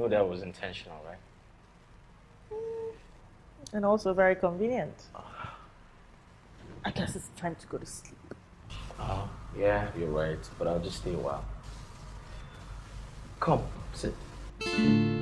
know that was intentional, right? And also very convenient. I guess it's time to go to sleep. Oh, yeah, you're right. But I'll just stay a while. Come, sit.